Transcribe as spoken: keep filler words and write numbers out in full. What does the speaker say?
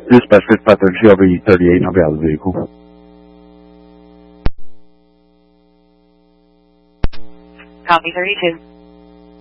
Dispatch fifty-five thirty, G L V thirty-eight, and I'll be out of the vehicle. Copy thirty-two.